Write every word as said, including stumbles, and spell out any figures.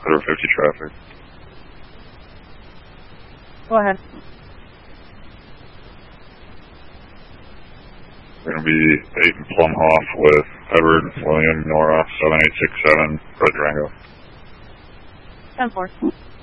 Clear fifty traffic. Go ahead. We're going to be eight and Plumhoff with Edward, William, Nora, seven eight six seven, Red Durango. ten four.